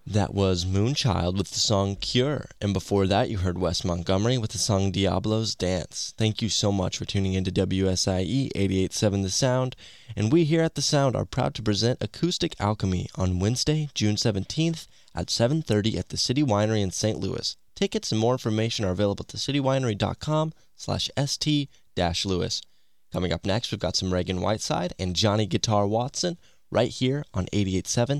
That was Moonchild with the song Cure, and before that you heard Wes Montgomery with the song Diablo's Dance. Thank you so much for tuning into WSIE 88.7 The Sound, and we here at The Sound are proud to present Acoustic Alchemy on Wednesday, June 17th at 7:30 at the City Winery in St. Louis. Tickets and more information are available at citywinery.com/st-louis. Coming up next, we've got some Reagan Whiteside and Johnny Guitar Watson right here on 88.7